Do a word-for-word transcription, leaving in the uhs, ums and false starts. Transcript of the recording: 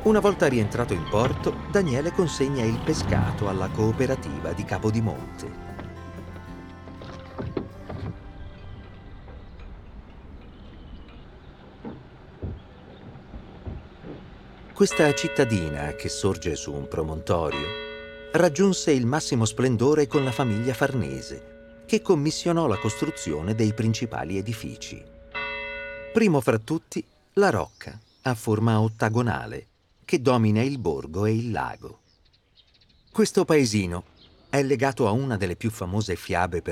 Una volta rientrato in porto, Daniele consegna il pescato alla cooperativa di Capodimonte. Questa cittadina, che sorge su un promontorio, raggiunse il massimo splendore con la famiglia Farnese, che commissionò la costruzione dei principali edifici. Primo fra tutti, la Rocca, a forma ottagonale, che domina il borgo e il lago. Questo paesino è legato a una delle più famose fiabe per